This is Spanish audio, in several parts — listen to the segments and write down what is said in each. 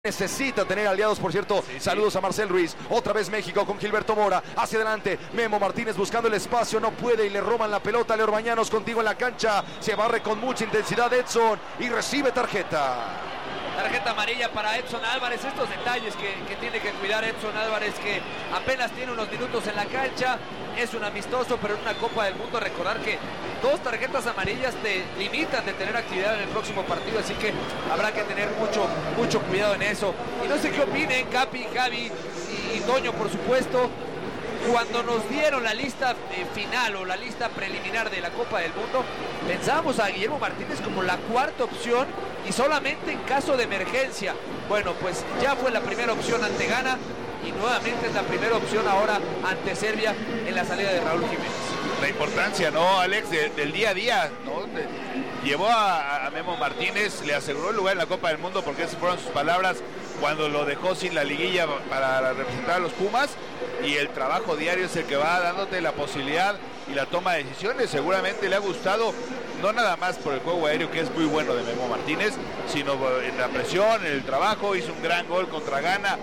Necesita tener aliados, por cierto. Sí. Saludos a Marcel Ruiz. Otra vez México con Gilberto Mora. Hacia adelante. Memo Martínez buscando el espacio. No puede y le roban la pelota. Leo Orbañanos contigo en la cancha. Se barre con mucha intensidad Edson y recibe tarjeta. Tarjeta amarilla para Edson Álvarez. Estos detalles que tiene que cuidar Edson Álvarez, que apenas tiene unos minutos en la cancha. Es un amistoso, pero en una Copa del Mundo. Recordar que 2 tarjetas amarillas te limitan de tener actividad en el próximo partido, así que habrá que tener mucho cuidado en eso. Y no sé qué opinen Capi, Javi y Toño, por supuesto. Cuando nos dieron la lista final o la lista preliminar de la Copa del Mundo, pensábamos a Guillermo Martínez como la cuarta opción y solamente en caso de emergencia. Bueno, pues ya fue la primera opción ante Ghana y nuevamente es la primera opción ahora ante Serbia en la salida de Raúl Jiménez. La importancia, ¿no, Alex? Del día a día, ¿no? Llevó a Memo Martínez, le aseguró el lugar en la Copa del Mundo, porque esas fueron sus palabras cuando lo dejó sin la liguilla para representar a los Pumas, y el trabajo diario es el que va dándote la posibilidad y la toma de decisiones. Seguramente le ha gustado, no nada más por el juego aéreo, que es muy bueno de Memo Martínez, sino en la presión, en el trabajo. Hizo un gran gol contra Ghana,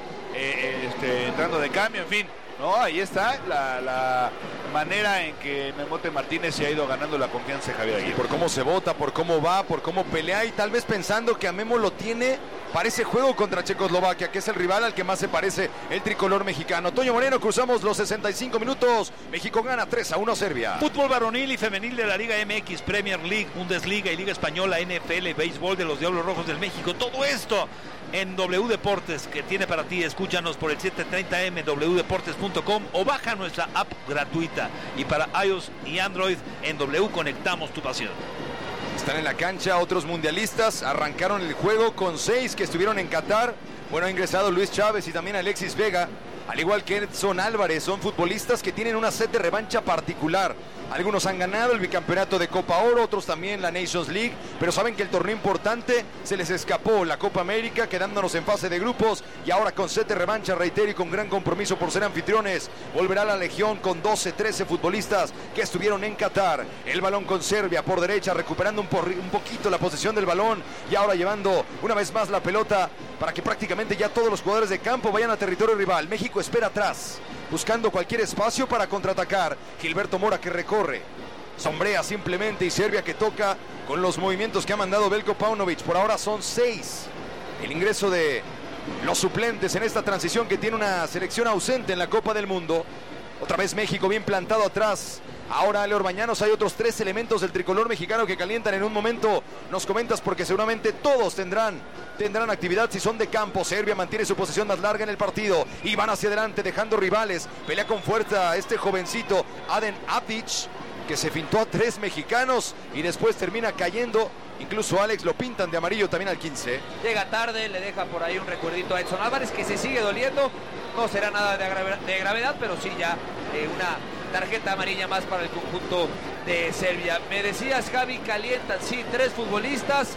entrando de cambio, en fin. No, ahí está la manera en que Memote Martínez se ha ido ganando la confianza de Javier Aguirre. Por cómo se vota, por cómo va, por cómo pelea, y tal vez pensando que a Memo lo tiene para ese juego contra Checoslovaquia, que es el rival al que más se parece el tricolor mexicano. Toño Moreno, cruzamos los 65 minutos. México gana 3-1 a Serbia. Fútbol varonil y femenil de la Liga MX, Premier League, Bundesliga y Liga Española, NFL, béisbol de los Diablos Rojos del México. Todo esto en W Deportes, que tiene para ti. Escúchanos por el 730M, wdeportes.com, o baja nuestra app gratuita. Y para iOS y Android, en W Conectamos tu pasión. Están en la cancha otros mundialistas. Arrancaron el juego con 6 que estuvieron en Qatar. Bueno, ha ingresado Luis Chávez y también Alexis Vega, al igual que Edson Álvarez. Son futbolistas que tienen una sed de revancha particular. Algunos han ganado el bicampeonato de Copa Oro, otros también la Nations League, pero saben que el torneo importante se les escapó, la Copa América, quedándonos en fase de grupos, y ahora con sed de revancha, reitero, y con gran compromiso por ser anfitriones, volverá la Legión con 12, 13 futbolistas que estuvieron en Qatar. El balón con Serbia por derecha, recuperando un poquito la posesión del balón, y ahora llevando una vez más la pelota para que prácticamente ya todos los jugadores de campo vayan a territorio rival. México espera atrás, buscando cualquier espacio para contraatacar. Gilberto Mora que recorre, sombrea simplemente, y Serbia que toca con los movimientos que ha mandado Veljko Paunovic. Por ahora son 6 el ingreso de los suplentes en esta transición que tiene una selección ausente en la Copa del Mundo. Otra vez México bien plantado atrás. Ahora Leo Orbañanos. Hay otros 3 elementos del tricolor mexicano que calientan en un momento. Nos comentas, porque seguramente todos tendrán actividad si son de campo. Serbia mantiene su posición más larga en el partido y van hacia adelante dejando rivales. Pelea con fuerza este jovencito Aden Abdic, que se fintó a 3 mexicanos y después termina cayendo. Incluso Alex lo pintan de amarillo también al 15. Llega tarde, le deja por ahí un recuerdito a Edson Álvarez, que se sigue doliendo. No será nada de gravedad, pero sí ya una tarjeta amarilla más para el conjunto de Serbia. Me decías, Javi, calientan, sí, 3 futbolistas.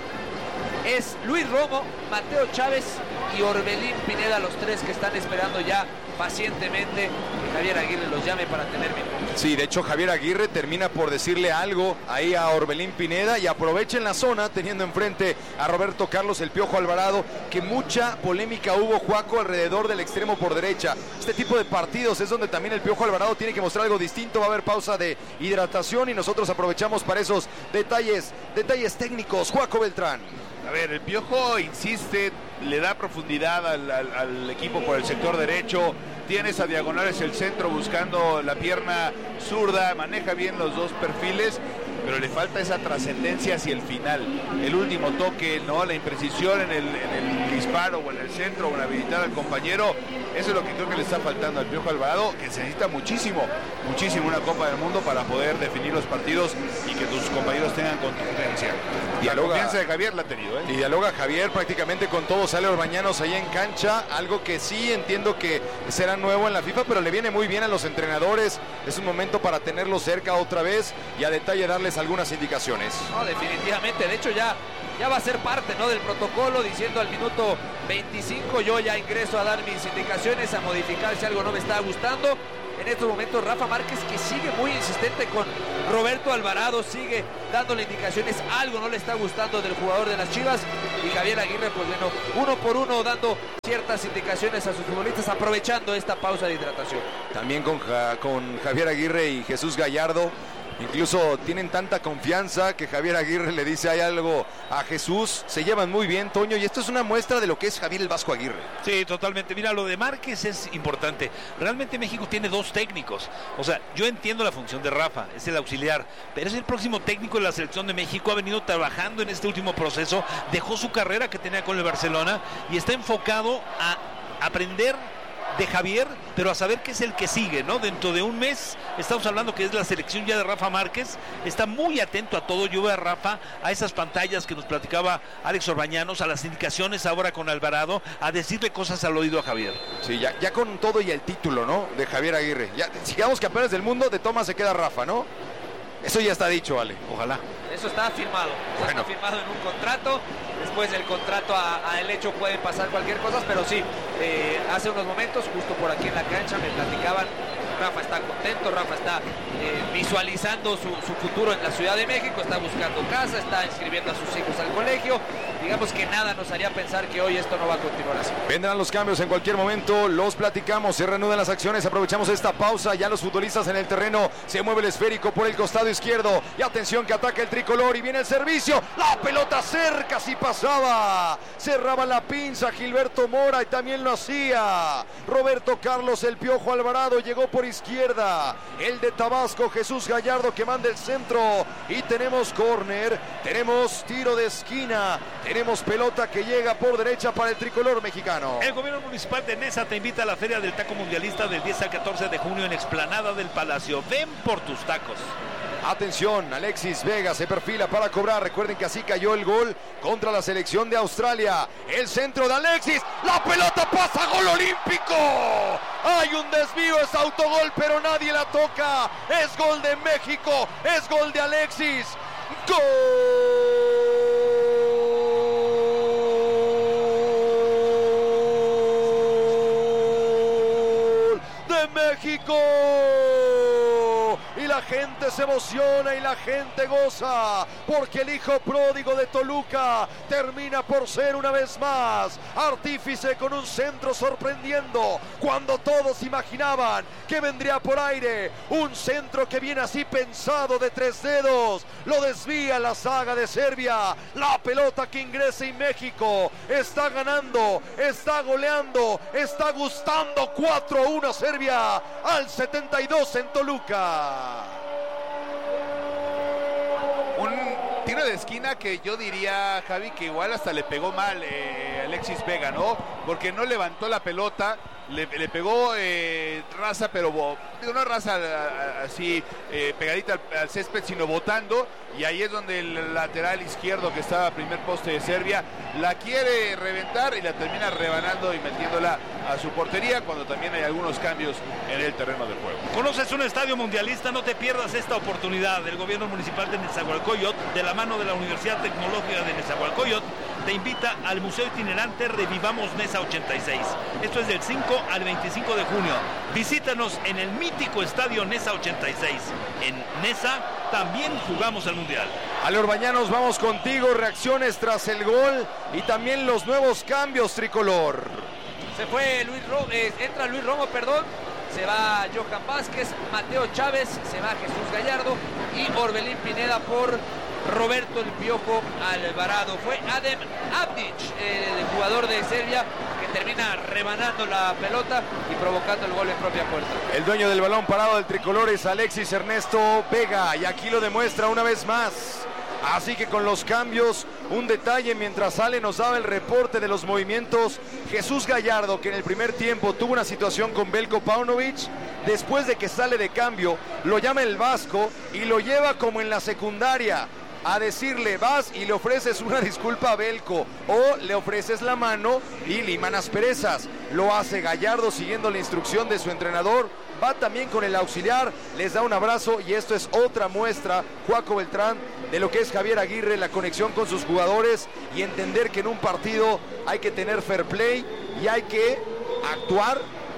Es Luis Romo, Mateo Chávez y Orbelín Pineda, los 3 que están esperando ya pacientemente que Javier Aguirre los llame para tener minutos. Sí, de hecho Javier Aguirre termina por decirle algo ahí a Orbelín Pineda, y aprovechen la zona teniendo enfrente a Roberto Carlos el Piojo Alvarado, que mucha polémica hubo, Juaco, alrededor del extremo por derecha. Este tipo de partidos es donde también el Piojo Alvarado tiene que mostrar algo distinto. Va a haber pausa de hidratación y nosotros aprovechamos para esos detalles técnicos. Juaco Beltrán. A ver, el Piojo insiste, le da profundidad al equipo por el sector derecho, tiene esa diagonal hacia el centro buscando la pierna zurda, maneja bien los 2 perfiles, pero le falta esa trascendencia hacia el final, el último toque, ¿no? La imprecisión en el disparo o en el centro o en habilitar al compañero. Eso es lo que creo que le está faltando al Piojo Alvarado, que se necesita muchísimo una Copa del Mundo para poder definir los partidos y que tus compañeros tengan contundencia. La confianza de Javier la ha tenido, ¿eh? Y dialoga Javier prácticamente con todos. Sale Orbañanos ahí en cancha, algo que sí entiendo que será nuevo en la FIFA, pero le viene muy bien a los entrenadores. Es un momento para tenerlos cerca otra vez y a detalle darles algunas indicaciones. No, definitivamente, de hecho ya va a ser parte, ¿no?, del protocolo, diciendo al minuto 25 yo ya ingreso a dar mis indicaciones, a modificar si algo no me está gustando. en estos momentos Rafa Márquez, que sigue muy insistente con Roberto Alvarado, sigue dándole indicaciones, algo no le está gustando del jugador de las Chivas, y Javier Aguirre, pues bueno, uno por uno dando ciertas indicaciones a sus futbolistas, aprovechando esta pausa de hidratación. También con Javier Aguirre y Jesús Gallardo. Incluso tienen tanta confianza que Javier Aguirre le dice hay algo a Jesús. Se llevan muy bien, Toño, y esto es una muestra de lo que es Javier el Vasco Aguirre. Sí, totalmente. Mira, lo de Márquez es importante. Realmente México tiene dos técnicos. O sea, yo entiendo la función de Rafa, es el auxiliar, pero es el próximo técnico de la selección de México. Ha venido trabajando en este último proceso, dejó su carrera que tenía con el Barcelona y está enfocado a aprender de Javier, pero a saber que es el que sigue, ¿no? Dentro de un mes estamos hablando que es la selección ya de Rafa Márquez. Está muy atento a todo. Yo veo a Rafa, a esas pantallas que nos platicaba Alex Orbañanos, a las indicaciones ahora con Alvarado, a decirle cosas al oído a Javier. Sí, ya con todo y el título, ¿no? De Javier Aguirre. Ya, si quedamos campeones del mundo, de toma se queda Rafa, ¿no? Eso ya está dicho, Ale. Ojalá. Eso está firmado. Bueno. Está firmado en un contrato. Después del contrato al hecho pueden pasar cualquier cosa, pero sí, hace unos momentos, justo por aquí en la cancha, me platicaban, Rafa está contento, Rafa está visualizando su futuro en la Ciudad de México, está buscando casa, está inscribiendo a sus hijos al colegio. Digamos que nada nos haría pensar que hoy esto no va a continuar así. Vendrán los cambios en cualquier momento, los platicamos, se reanudan las acciones, aprovechamos esta pausa, ya los futbolistas en el terreno, se mueve el esférico por el costado izquierdo, y atención que ataca el tricolor y viene el servicio, la pelota cerca, si pasaba, cerraba la pinza Gilberto Mora y también lo hacía Roberto Carlos el Piojo Alvarado, llegó por izquierda, el de Tabasco Jesús Gallardo que manda el centro y tenemos córner, tenemos tiro de esquina, tenemos pelota que llega por derecha para el tricolor mexicano. El gobierno municipal de Nesa te invita a la Feria del Taco Mundialista del 10 al 14 de junio en Explanada del Palacio. Ven por tus tacos. Atención, Alexis Vega se perfila para cobrar. Recuerden que así cayó el gol contra la selección de Australia. El centro de Alexis, la pelota pasa, gol olímpico. Hay un desvío, es autogol, pero nadie la toca. Es gol de México, es gol de Alexis. ¡Gol de México! Y la gente se emociona y la gente goza, porque el hijo pródigo de Toluca termina por ser una vez más artífice con un centro sorprendiendo, cuando todos imaginaban que vendría por aire, un centro que viene así pensado de tres dedos, lo desvía la saga de Serbia, la pelota que ingresa y México está ganando, está goleando, está gustando 4-1 a Serbia al 72 en Toluca. Un tiro de esquina que yo diría, Javi, que igual hasta le pegó mal Alexis Vega, ¿no? Porque no levantó la pelota, le pegó raza, pero no raza así pegadita al césped, sino botando, y ahí es donde el lateral izquierdo que estaba a primer poste de Serbia la quiere reventar y la termina rebanando y metiéndola a su portería, cuando también hay algunos cambios en el terreno de juego. ¿Conoces un estadio mundialista? No te pierdas esta oportunidad. El gobierno municipal de Nezahualcóyotl, de la mano de la Universidad Tecnológica de Nezahualcóyotl, te invita al Museo Itinerante Revivamos Nesa 86. Esto es del 5 al 25 de junio. Visítanos en el mítico estadio Nesa 86. En Nesa también jugamos al Mundial. Ale Orbañanos, vamos contigo. Reacciones tras el gol y también los nuevos cambios, tricolor. Se fue entra Luis Romo, se va Johan Vázquez, Mateo Chávez, se va Jesús Gallardo y Orbelín Pineda por Roberto el Piojo Alvarado. Fue Adem Abdic, el jugador de Serbia, que termina rebanando la pelota y provocando el gol en propia puerta. El dueño del balón parado del tricolor es Alexis Ernesto Vega, y aquí lo demuestra una vez más. Así que con los cambios, un detalle mientras Ale nos daba el reporte de los movimientos. Jesús Gallardo, que en el primer tiempo tuvo una situación con Belko Paunovic, después de que sale de cambio, lo llama el Vasco y lo lleva como en la secundaria a decirle: vas y le ofreces una disculpa a Belko, o le ofreces la mano y liman asperezas. Lo hace Gallardo siguiendo la instrucción de su entrenador, va también con el auxiliar, les da un abrazo, y esto es otra muestra, Juaco Beltrán, de lo que es Javier Aguirre, la conexión con sus jugadores y entender que en un partido hay que tener fair play y hay que actuar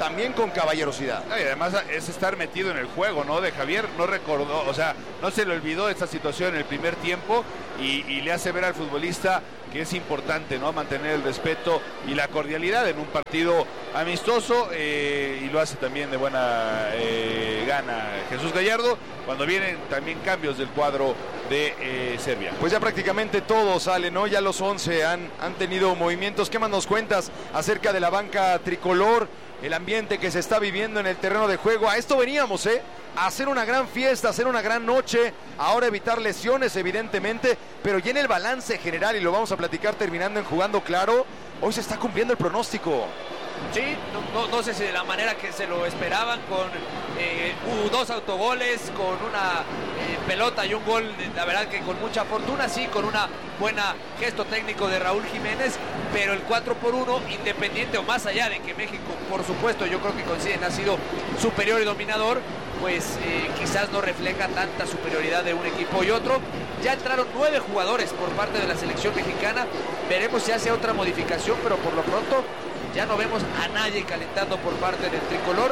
también con caballerosidad. Y además es estar metido en el juego, ¿no? De Javier no recordó, o sea, no se le olvidó esta situación en el primer tiempo y le hace ver al futbolista que es importante, ¿no? Mantener el respeto y la cordialidad en un partido amistoso, y lo hace también de buena gana Jesús Gallardo cuando vienen también cambios del cuadro de Serbia. Pues ya prácticamente todo sale, ¿no? Ya los 11 han tenido movimientos. ¿Qué más nos cuentas acerca de la banca tricolor? El ambiente que se está viviendo en el terreno de juego. A esto veníamos, a hacer una gran fiesta, a hacer una gran noche, ahora evitar lesiones evidentemente, pero ya en el balance general, y lo vamos a platicar terminando en Jugando Claro, hoy se está cumpliendo el pronóstico. Sí, no sé si de la manera que se lo esperaban, con 2 autogoles, con una pelota y un gol, la verdad que con mucha fortuna, sí, con una buena gesto técnico de Raúl Jiménez, pero el 4-1, independiente o más allá de que México, por supuesto, yo creo que coinciden, ha sido superior y dominador, pues quizás no refleja tanta superioridad de un equipo y otro. Ya entraron 9 jugadores por parte de la selección mexicana, veremos si hace otra modificación, pero por lo pronto ya no vemos a nadie calentando por parte del tricolor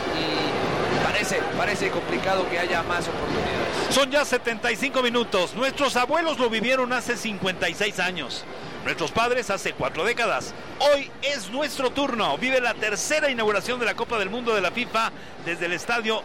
y parece complicado que haya más oportunidades. Son ya 75 minutos. Nuestros abuelos lo vivieron hace 56 años. Nuestros padres hace 4 décadas. Hoy es nuestro turno. Vive la tercera inauguración de la Copa del Mundo de la FIFA desde el estadio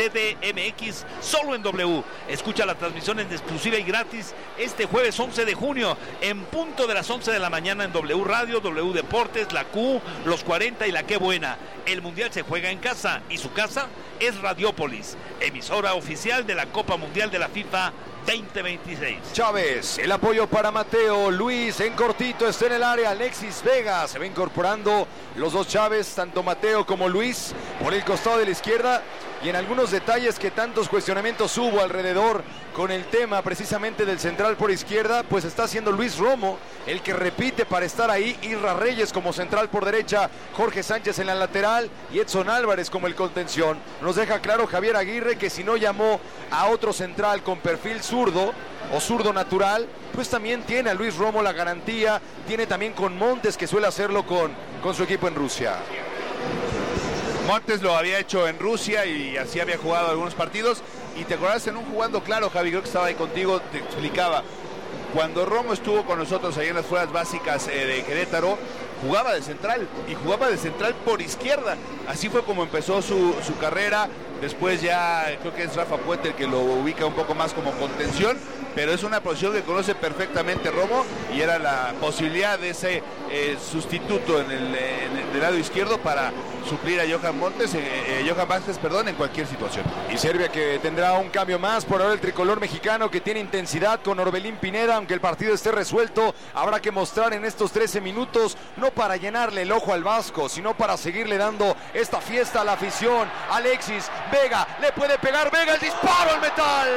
CDMX, solo en W. Escucha la transmisión en exclusiva y gratis este jueves 11 de junio, en punto de las 11 de la mañana en W Radio, W Deportes, la Q, los 40 y la Qué Buena. El Mundial se juega en casa y su casa es Radiópolis, emisora oficial de la Copa Mundial de la FIFA 2026. Chávez, el apoyo para Mateo, Luis en cortito está en el área, Alexis Vega se va incorporando, los dos Chávez, tanto Mateo como Luis por el costado de la izquierda, y en algunos detalles que tantos cuestionamientos hubo alrededor con el tema precisamente del central por izquierda, pues está haciendo Luis Romo el que repite para estar ahí, Irra Reyes como central por derecha, Jorge Sánchez en la lateral y Edson Álvarez como el contención. Nos deja claro Javier Aguirre que si no llamó a otro central con perfil zurdo o zurdo natural, pues también tiene a Luis Romo la garantía, tiene también con Montes que suele hacerlo con su equipo en Rusia. Montes lo había hecho en Rusia y así había jugado algunos partidos. Y te acordás en un Jugando Claro, Javi, creo que estaba ahí contigo, te explicaba. Cuando Romo estuvo con nosotros ahí en las fuerzas básicas de Querétaro, jugaba de central y jugaba de central por izquierda. Así fue como empezó su carrera. Después ya creo que es Rafa Puente el que lo ubica un poco más como contención, pero es una posición que conoce perfectamente Romo y era la posibilidad de ese sustituto en el lado izquierdo para suplir a Johan Vázquez, en cualquier situación. Y Serbia que tendrá un cambio más, por ahora el tricolor mexicano que tiene intensidad con Orbelín Pineda, aunque el partido esté resuelto, habrá que mostrar en estos 13 minutos, no para llenarle el ojo al Vasco, sino para seguirle dando esta fiesta a la afición. Alexis Vega, le puede pegar Vega, el disparo al metal.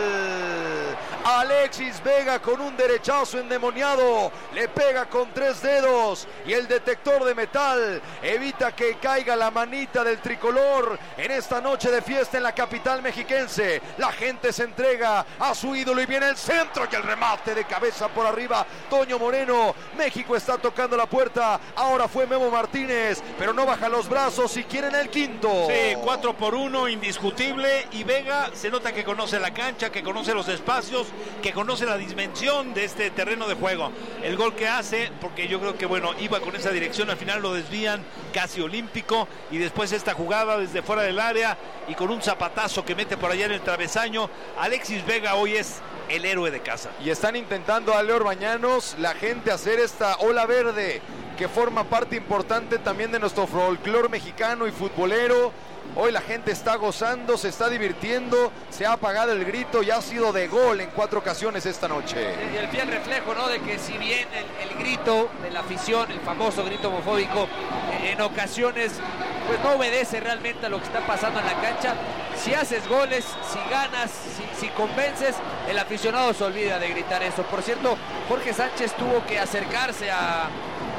Alexis Vega con un derechazo endemoniado, le pega con 3 dedos y el detector de metal evita que caiga la manita del tricolor en esta noche de fiesta en la capital mexiquense. La gente se entrega a su ídolo y viene el centro y el remate de cabeza por arriba, Toño Moreno. México está tocando la puerta, ahora fue Memo Martínez, pero no baja los brazos y quieren el quinto. Sí, 4-1, indiscutible, y Vega se nota que conoce la cancha, que conoce los espacios, que conoce la dimensión de este terreno de juego. El gol que hace, porque yo creo que iba con esa dirección, al final lo desvían, casi olímpico, y después esta jugada desde fuera del área y con un zapatazo que mete por allá en el travesaño. Alexis Vega hoy es el héroe de casa. Y están intentando a Leo Orbañanos, la gente, hacer esta ola verde que forma parte importante también de nuestro folclore mexicano y futbolero. Hoy la gente está gozando, se está divirtiendo, se ha apagado el grito y ha sido de gol en 4 ocasiones esta noche. Y el fiel reflejo, ¿no?, de que si bien el grito de la afición, el famoso grito homofóbico, en ocasiones pues no obedece realmente a lo que está pasando en la cancha. Si haces goles, si ganas, si convences, el aficionado se olvida de gritar eso. Por cierto, Jorge Sánchez tuvo que acercarse a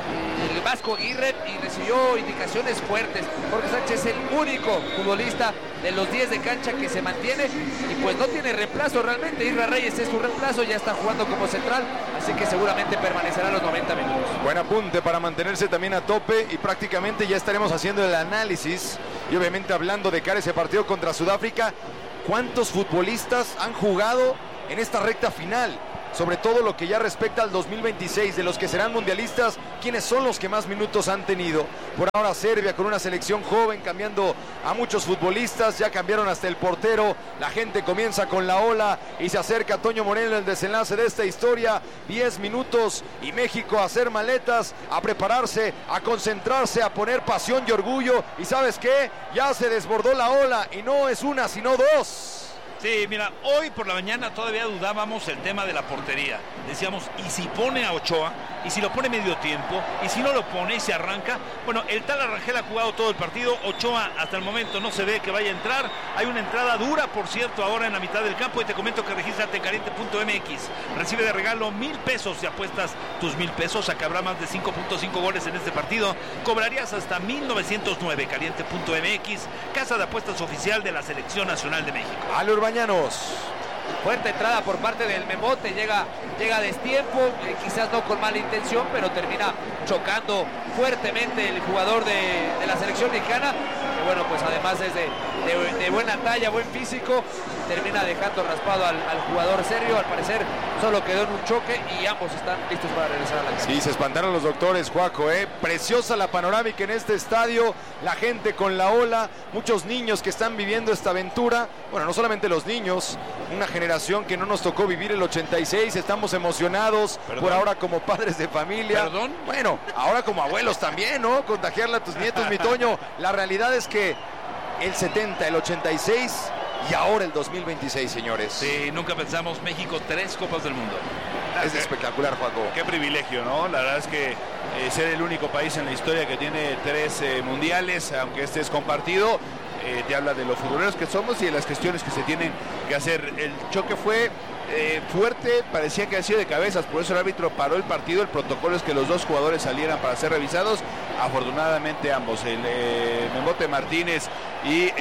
el Vasco Aguirre y recibió indicaciones fuertes. Jorge Sánchez es el único futbolista de los 10 de cancha que se mantiene y pues no tiene reemplazo realmente. Isra Reyes es su reemplazo, ya está jugando como central, así que seguramente permanecerá los 90 minutos. Buen apunte para mantenerse también a tope y prácticamente ya estaremos haciendo el análisis y obviamente hablando de cara a ese partido contra Sudáfrica. ¿Cuántos futbolistas han jugado en esta recta final? Sobre todo lo que ya respecta al 2026, de los que serán mundialistas, ¿quiénes son los que más minutos han tenido? Por ahora Serbia con una selección joven, cambiando a muchos futbolistas, ya cambiaron hasta el portero, la gente comienza con la ola y se acerca a Toño Moreno el desenlace de esta historia, 10 minutos y México a hacer maletas, a prepararse, a concentrarse, a poner pasión y orgullo, y ¿sabes qué? Ya se desbordó la ola y no es una sino dos. Sí, mira, hoy por la mañana todavía dudábamos el tema de la portería. Decíamos, ¿y si pone a Ochoa? ¿Y si lo pone medio tiempo? ¿Y si no lo pone y se arranca? Bueno, el tal Arrangel ha jugado todo el partido. Ochoa hasta el momento no se ve que vaya a entrar. Hay una entrada dura, por cierto, ahora en la mitad del campo. Y te comento que regístrate en caliente.mx. Recibe de regalo 1,000 pesos si apuestas tus 1,000 pesos. Acá habrá más de 5.5 goles en este partido. Cobrarías hasta 1,909. Caliente.mx, casa de apuestas oficial de la Selección Nacional de México. Ale Urbañanos. Fuerte entrada por parte del Memote, llega a destiempo, quizás no con mala intención, pero termina chocando fuertemente el jugador de la selección mexicana, que bueno, pues además es de buena talla, buen físico, termina dejando raspado al jugador serbio. Al parecer solo quedó en un choque y ambos están listos para regresar a la cancha. Sí, se espantaron los doctores, Juaco, preciosa la panorámica en este estadio, la gente con la ola, muchos niños que están viviendo esta aventura, bueno, no solamente los niños, una generación que no nos tocó vivir el 86, estamos emocionados. ¿Perdón? Por ahora como padres de familia. ¿Perdón? Bueno, ahora como abuelos también, ¿no? Contagiarle a tus nietos, mi Toño. La realidad es que el 70, el 86 y ahora el 2026, señores. Sí, nunca pensamos México 3 Copas del Mundo. Es espectacular, Juaco. Qué privilegio, ¿no? La verdad es que ser el único país en la historia que tiene 3 mundiales, aunque este es compartido, te habla de los futboleros que somos y de las gestiones que se tienen que hacer. El choque fue fuerte, parecía que había sido de cabezas, por eso el árbitro paró el partido. El protocolo es que los dos jugadores salieran para ser revisados. Afortunadamente ambos, el Memote Martínez y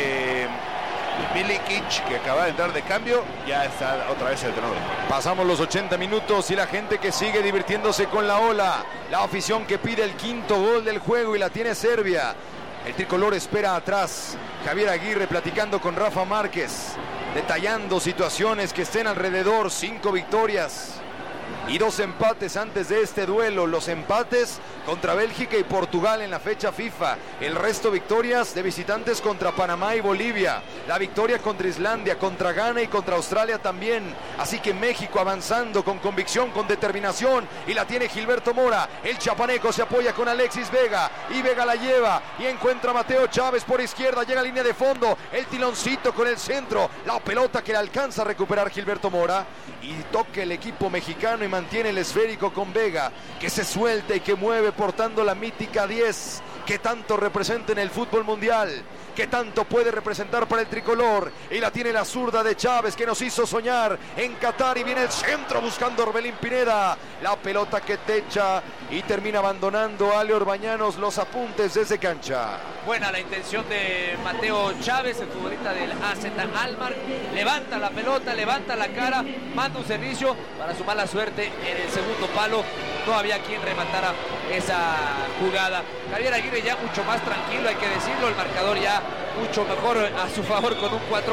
Milikic, que acaba de entrar de cambio, ya está otra vez el entrenador. Pasamos los 80 minutos y la gente que sigue divirtiéndose con la ola, la afición que pide el quinto gol del juego y la tiene Serbia. El tricolor espera atrás. Javier Aguirre platicando con Rafa Márquez, detallando situaciones que estén alrededor. 5 victorias y 2 empates antes de este duelo. Los empates contra Bélgica y Portugal en la fecha FIFA. El resto victorias de visitantes contra Panamá y Bolivia. La victoria contra Islandia, contra Ghana y contra Australia también. Así que México avanzando con convicción, con determinación. Y la tiene Gilberto Mora. El chapaneco se apoya con Alexis Vega. Y Vega la lleva y encuentra a Mateo Chávez por izquierda. Llega a línea de fondo. El tiloncito con el centro. La pelota que le alcanza a recuperar Gilberto Mora. Y toca el equipo mexicano y mantiene el esférico con Vega, que se suelta y que mueve portando la mítica 10 que tanto representa en el fútbol mundial, que tanto puede representar para el tricolor. Y la tiene la zurda de Chávez, que nos hizo soñar en Qatar, y viene el centro buscando Orbelín Pineda. La pelota que techa y termina abandonando Ale Orbañanos. Los apuntes desde cancha. Buena la intención de Mateo Chávez, el futbolista del AZ Alkmaar. Levanta la pelota, levanta la cara, manda un servicio. Para su mala suerte, en el segundo palo no había quien rematara esa jugada. Javier Aguirre ya mucho más tranquilo, hay que decirlo. El marcador ya mucho mejor a su favor con un 4-1.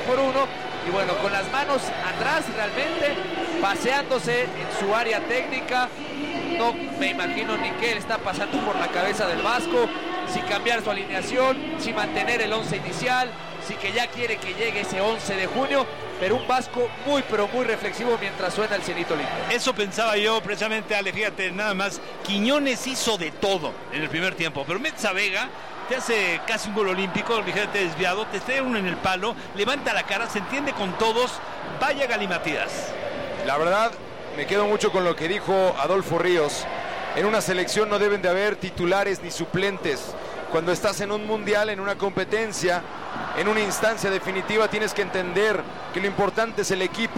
Y bueno, con las manos atrás realmente, paseándose en su área técnica. No me imagino ni qué le está pasando por la cabeza del Vasco. Si cambiar su alineación, si mantener el 11 inicial, si que ya quiere que llegue ese 11 de junio. Pero un Vasco muy, pero muy reflexivo mientras suena el cienito lindo. Eso pensaba yo precisamente, Ale, fíjate, nada más. Quiñones hizo de todo en el primer tiempo, pero metes a Vega, te hace casi un gol olímpico, ligeramente desviado, te trae uno en el palo, levanta la cara, se entiende con todos. Vaya galimatías. La verdad, me quedo mucho con lo que dijo Adolfo Ríos. En una selección no deben de haber titulares ni suplentes. Cuando estás en un mundial, en una competencia, en una instancia definitiva, tienes que entender que lo importante es el equipo,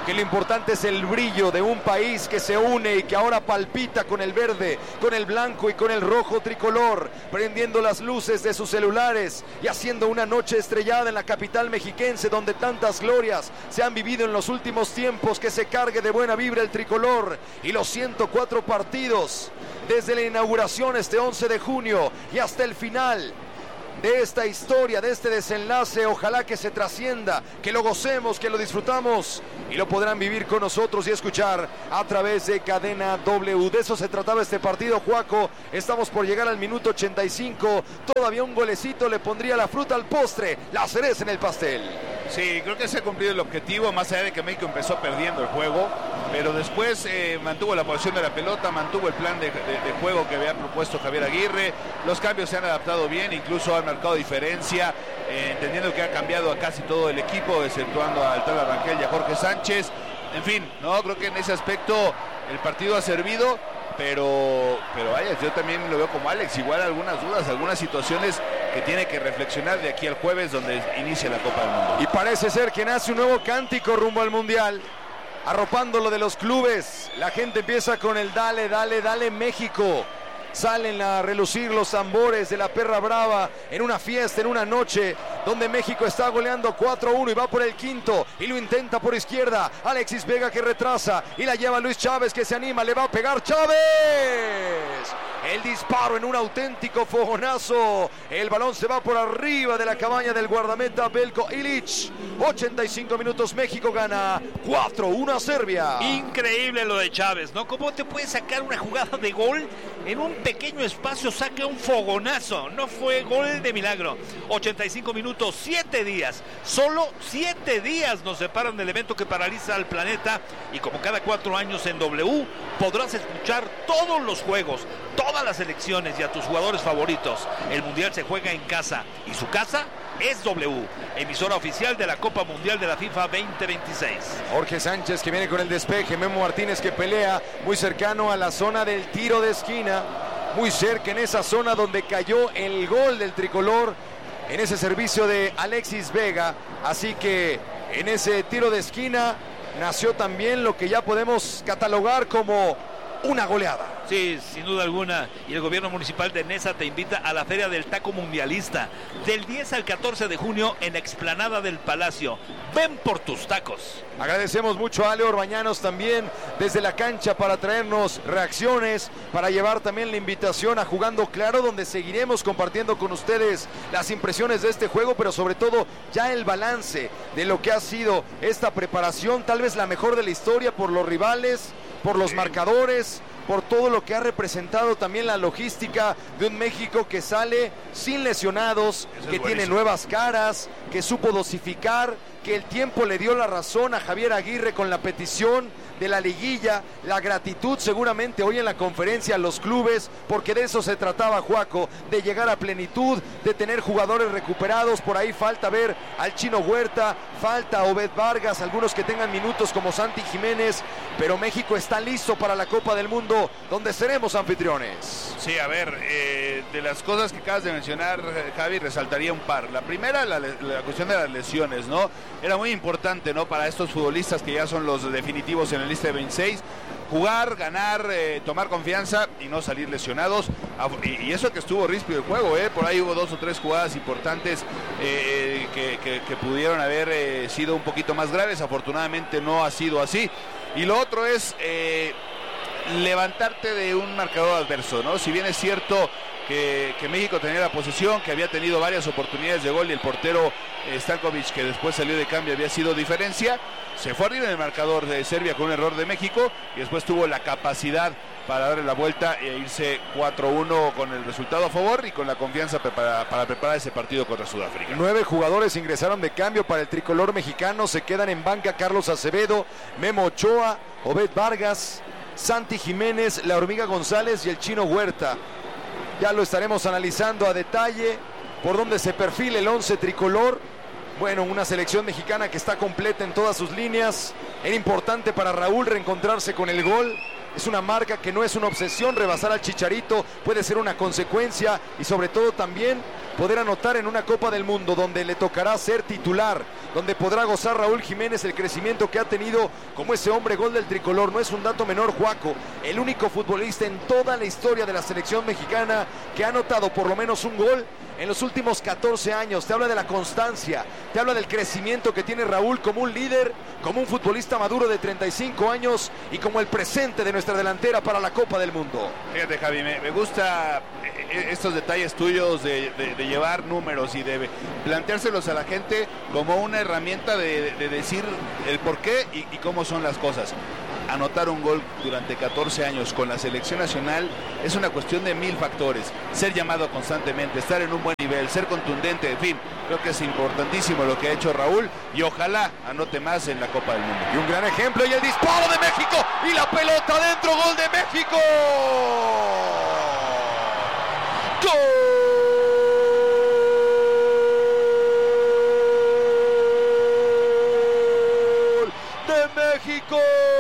que lo importante es el brillo de un país que se une y que ahora palpita con el verde, con el blanco y con el rojo tricolor, prendiendo las luces de sus celulares y haciendo una noche estrellada en la capital mexiquense donde tantas glorias se han vivido en los últimos tiempos. Que se cargue de buena vibra el tricolor y los 104 partidos desde la inauguración este 11 de junio y hasta el final de esta historia, de este desenlace. Ojalá que se trascienda, que lo gocemos, que lo disfrutamos y lo podrán vivir con nosotros y escuchar a través de Cadena W. De eso se trataba este partido, Juaco. Estamos por llegar al minuto 85. Todavía un golecito le pondría la fruta al postre, la cereza en el pastel. Sí, creo que se ha cumplido el objetivo, más allá de que México empezó perdiendo el juego, pero después mantuvo la posición de la pelota, mantuvo el plan de juego que había propuesto Javier Aguirre. Los cambios se han adaptado bien, incluso han marcado diferencia, entendiendo que ha cambiado a casi todo el equipo, exceptuando a Altala Rangel y a Jorge Sánchez. En fin, no creo que en ese aspecto el partido ha servido, pero vaya, yo también lo veo como Alex, igual algunas dudas, algunas situaciones que tiene que reflexionar de aquí al jueves donde inicia la Copa del Mundo. Y parece ser que nace un nuevo cántico rumbo al Mundial, arropando lo de los clubes. La gente empieza con el dale, dale, dale México. Salen a relucir los tambores de la perra brava en una fiesta, en una noche donde México está goleando 4-1 y va por el quinto y lo intenta por izquierda. Alexis Vega que retrasa y la lleva Luis Chávez, que se anima, le va a pegar Chávez. El disparo en un auténtico fogonazo. El balón se va por arriba de la cabaña del guardameta Veljko Ilić. 85 minutos, México gana 4-1 a Serbia. Increíble lo de Chávez, ¿no? ¿Cómo te puede sacar una jugada de gol en un pequeño espacio? Saca un fogonazo. No fue gol de milagro. 85 minutos, 7 días. Solo 7 días nos separan del evento que paraliza al planeta. Y como cada 4 años en W, podrás escuchar todos los juegos, todas las selecciones y a tus jugadores favoritos. El Mundial se juega en casa y su casa es W, emisora oficial de la Copa Mundial de la FIFA 2026. Jorge Sánchez que viene con el despeje, Memo Martínez que pelea muy cercano a la zona del tiro de esquina, muy cerca en esa zona donde cayó el gol del tricolor, en ese servicio de Alexis Vega. Así que en ese tiro de esquina nació también lo que ya podemos catalogar como una goleada. Sí, sin duda alguna. Y el gobierno municipal de Nesa te invita a la Feria del Taco Mundialista del 10 al 14 de junio en la explanada del Palacio. Ven por tus tacos. Agradecemos mucho a Ale Orbañanos también desde la cancha para traernos reacciones, para llevar también la invitación a Jugando Claro, donde seguiremos compartiendo con ustedes las impresiones de este juego, pero sobre todo ya el balance de lo que ha sido esta preparación, tal vez la mejor de la historia por los rivales, por los marcadores, por todo lo que ha representado también la logística de un México que sale sin lesionados, que tiene nuevas caras, que supo dosificar, que el tiempo le dio la razón a Javier Aguirre con la petición de la liguilla, la gratitud seguramente hoy en la conferencia a los clubes, porque de eso se trataba, Juaco, de llegar a plenitud, de tener jugadores recuperados. Por ahí falta ver al Chino Huerta, falta Obed Vargas, algunos que tengan minutos como Santi Jiménez, pero México está listo para la Copa del Mundo, donde seremos anfitriones. Sí, a ver, de las cosas que acabas de mencionar, Javi, resaltaría un par. La primera, la cuestión de las lesiones, ¿no? Era muy importante, ¿no? Para estos futbolistas que ya son los definitivos en la lista de 26, jugar, ganar, tomar confianza y no salir lesionados. Y eso que estuvo ríspido el juego, por ahí hubo 2 o 3 jugadas importantes que pudieron haber sido un poquito más graves. Afortunadamente no ha sido así. Y lo otro es levantarte de un marcador adverso, ¿no? Si bien es cierto que México tenía la posesión, que había tenido varias oportunidades de gol y el portero Stankovic, que después salió de cambio, había sido diferencia, se fue arriba en el marcador de Serbia con un error de México y después tuvo la capacidad para darle la vuelta e irse 4-1 con el resultado a favor y con la confianza para preparar ese partido contra Sudáfrica. 9 jugadores ingresaron de cambio para el tricolor mexicano. Se quedan en banca Carlos Acevedo, Memo Ochoa, Obed Vargas, Santi Jiménez, La Hormiga González y el Chino Huerta. Ya lo estaremos analizando a detalle por donde se perfila el 11 tricolor. Bueno, una selección mexicana que está completa en todas sus líneas. Era importante para Raúl reencontrarse con el gol. es una marca que no es una obsesión. Rebasar al Chicharito puede ser una consecuencia y sobre todo también poder anotar en una Copa del Mundo donde le tocará ser titular, donde podrá gozar Raúl Jiménez el crecimiento que ha tenido como ese hombre gol del tricolor. No es un dato menor, Juaco, el único futbolista en toda la historia de la selección mexicana que ha anotado por lo menos un gol en los últimos 14 años. Te habla de la constancia, te habla del crecimiento que tiene Raúl como un líder, como un futbolista maduro de 35 años y como el presente de nuestra delantera para la Copa del Mundo. Fíjate, Javi, me gusta estos detalles tuyos de llevar números y de planteárselos a la gente como una herramienta de decir el por qué y cómo son las cosas. Anotar un gol durante 14 años con la selección nacional es una cuestión de 1000 factores. Ser llamado constantemente, estar en un buen nivel, ser contundente, en fin, creo que es importantísimo lo que ha hecho Raúl y ojalá anote más en la Copa del Mundo. Y un gran ejemplo y el disparo de México y la pelota dentro, gol de México. ¡Gol de México!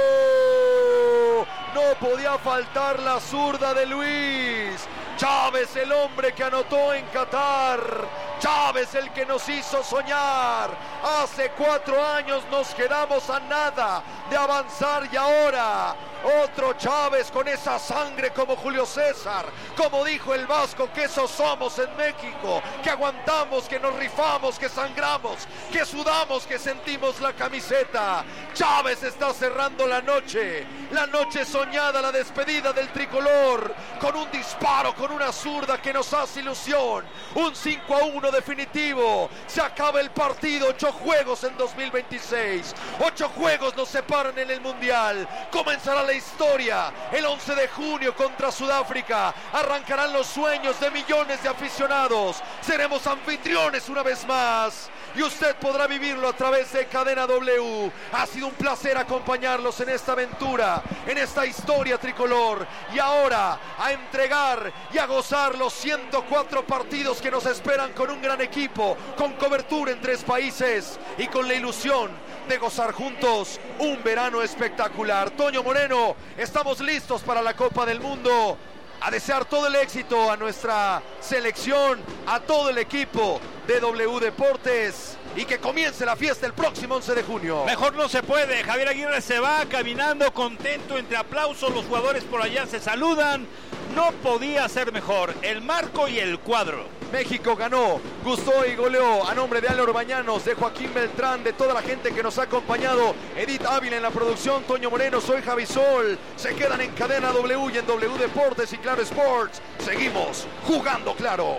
No podía faltar la zurda de Luis Chávez, el hombre que anotó en Qatar. Chávez, el que nos hizo soñar. Hace 4 años nos quedamos a nada de avanzar y ahora otro Chávez con esa sangre como Julio César, como dijo el Vasco, que esos somos en México, que aguantamos, que nos rifamos, que sangramos, que sudamos, que sentimos la camiseta. Chávez está cerrando la noche soñada, la despedida del tricolor, con un disparo, con una zurda que nos hace ilusión. Un 5-1 definitivo, se acaba el partido. 8 juegos en 2026, 8 juegos nos separan en el Mundial. Comenzará la historia el 11 de junio contra Sudáfrica. Arrancarán los sueños de millones de aficionados. Seremos anfitriones una vez más y usted podrá vivirlo a través de Cadena W. Ha sido un placer acompañarlos en esta aventura, en esta historia tricolor, y ahora a entregar y a gozar los 104 partidos que nos esperan con un gran equipo, con cobertura en 3 países y con la ilusión de gozar juntos un verano espectacular. Toño Moreno, estamos listos para la Copa del Mundo. A desear todo el éxito a nuestra selección, a todo el equipo de W Deportes y que comience la fiesta el próximo 11 de junio. Mejor no se puede. Javier Aguirre se va caminando contento entre aplausos. Los jugadores por allá se saludan. No podía ser mejor. El marco y el cuadro. México ganó, gustó y goleó. A nombre de Álvaro Bañanos, de Joaquín Beltrán, de toda la gente que nos ha acompañado, Edith Ávila en la producción, Toño Moreno, soy Javi Sol. Se quedan en Cadena W y en W Deportes y Claro Sports. Seguimos jugando claro.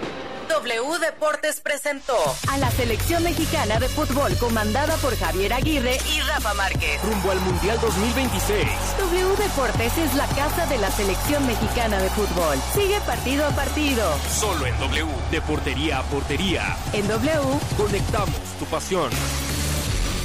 W Deportes presentó a la selección mexicana de fútbol comandada por Javier Aguirre y Rafa Márquez. Rumbo al Mundial 2026. W Deportes es la casa de la selección mexicana de fútbol. Sigue partido a partido. Solo en W. De portería a portería. En W. Conectamos tu pasión.